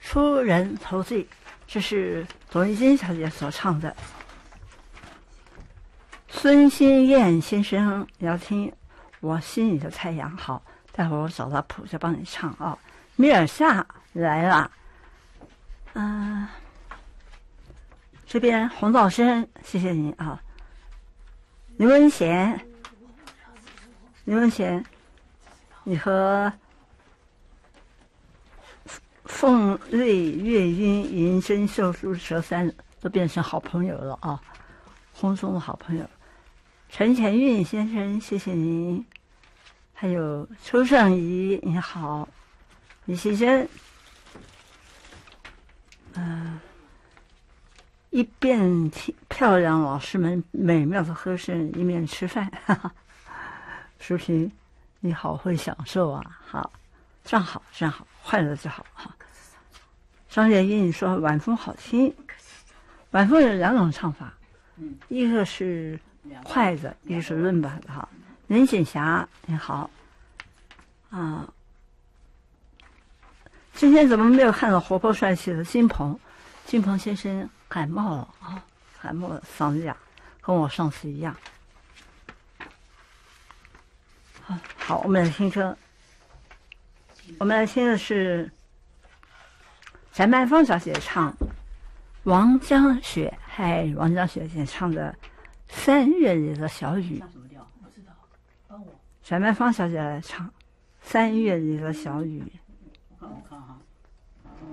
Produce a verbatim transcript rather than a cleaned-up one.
出人头地，这是董玉金小姐所唱的。孙新燕先生要听我心里的太阳好，待会儿我找到谱就帮你唱啊。米尔夏来了，嗯、呃，这边洪道生，谢谢你啊。林文贤，林文贤，你和凤瑞、月晕、银针、秀珠、佘三都变成好朋友了啊，红中的好朋友。陈前运先生，谢谢您。还有邱胜怡，你好。李希珍，嗯、呃，一边听漂亮老师们美妙的和声，一面吃饭。哈哈，淑萍，你好会享受啊！好，这样好，这样好，快乐就好哈。张月英说晚风好听，晚风有两种唱法，一个是快的，一个是润吧的哈。任显霞，你好啊。今天怎么没有看到活泼帅气的金鹏？金鹏先生感冒了啊，感冒了，嗓子哑，跟我上次一样。好，好，我们来听歌。我们来听的是翟曼芳小姐唱，王江雪，嗨，王江雪姐唱的《三月里的小雨》。 什么调？不知道，帮我。 翟曼芳小姐来唱《三月里的小雨》。 我看，我看哈。